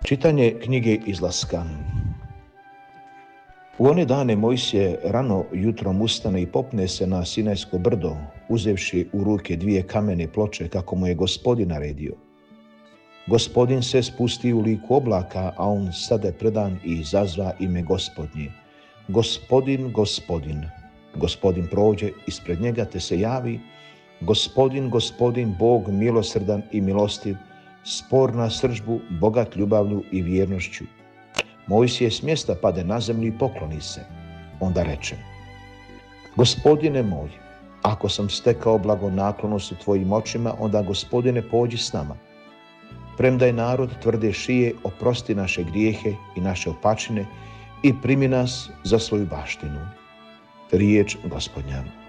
Čitanje knjige Izlaska. U one dane Mojsije rano jutrom ustane i popne se na Sinajsko brdo, uzevši u ruke 2 kamene ploče kako mu je Gospodin naredio. Gospodin se spusti u liku oblaka, a on stade predan i izazva ime Gospodnje. Gospodin, Gospodin. Gospodin prođe ispred njega te se javi: Gospodin, Gospodin, Bog milosrdan i milostiv, spor na srdžbu, bogat ljubavlju i vjernošću. Mojsije s mjesta pade na zemlju i pokloni se. Onda reče: Gospodine moj, ako sam stekao blagonaklonost u tvojim očima, onda, Gospodine, pođi s nama. Premda je narod tvrde šije, oprosti naše grijehe i naše opačine i primi nas za svoju baštinu. Riječ Gospodnja.